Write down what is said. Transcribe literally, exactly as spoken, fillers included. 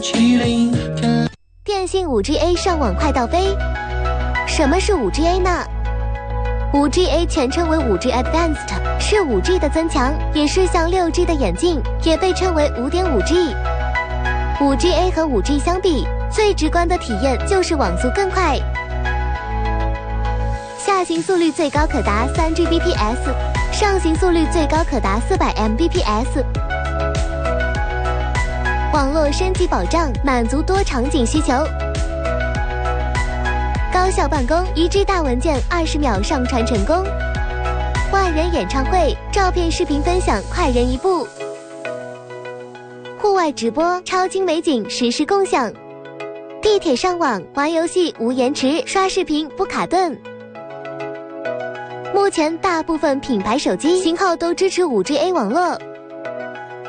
麒麟。 电信 五 G A 上网快到飞。什么是 五 G A 呢？ 五 G A 全称为 五 G Advanced， 是 五 G 的增强，也是向 六 G 的演进，也被称为 五点五 G。五 G A 和 五 G 相比，最直观的体验就是网速更快，下行速率最高可达 三 G B P S， 上行速率最高可达 四百 M B P S。网络升级保障，满足多场景需求。高效办公，一 G 大文件二十秒上传成功。万人演唱会，照片视频分享快人一步。户外直播，超精美景实时共享。地铁上网，玩游戏无延迟，刷视频不卡顿。目前大部分品牌手机型号都支持 五 G A 网络。